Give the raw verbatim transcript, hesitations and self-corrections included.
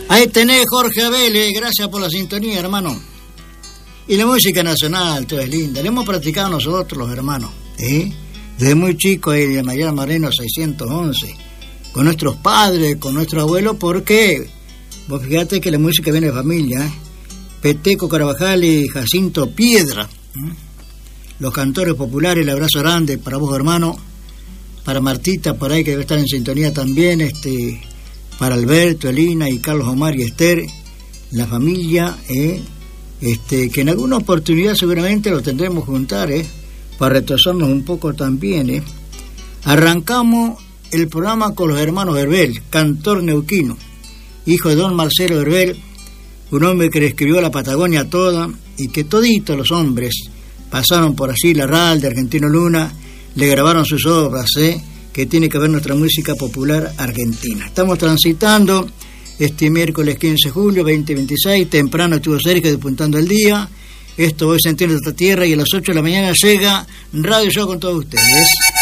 Ahí tenés Jorge Vélez, gracias por la sintonía, hermano. Y la música nacional, todo es linda. La hemos practicado nosotros, los hermanos, ¿eh? Desde muy chicos, ahí de Mayar Moreno seiscientos once, con nuestros padres, con nuestros abuelos, porque vos fíjate que la música viene de familia, ¿eh? Peteco Carabajal y Jacinto Piedra, ¿eh? Los cantores populares, el abrazo grande para vos, hermano, para Martita, por ahí que debe estar en sintonía también, este, para Alberto, Elina y Carlos Omar y Esther, la familia, ¿eh? Este, que en alguna oportunidad seguramente lo tendremos que juntar, ¿eh? Para retrasarnos un poco también, ¿eh? Arrancamos el programa con los hermanos Herbel, cantor neuquino, hijo de don Marcelo Herbel, un hombre que le escribió la Patagonia toda y que toditos los hombres pasaron por allí, Larralde, Argentino Luna, le grabaron sus obras, ¿eh? Que tiene que ver nuestra música popular argentina. Estamos transitando este miércoles quince de julio veinte veintiséis, temprano estuvo cerca despuntando el día. Esto hoy se entiende de esta tierra y a las ocho de la mañana llega Radio Show con todos ustedes.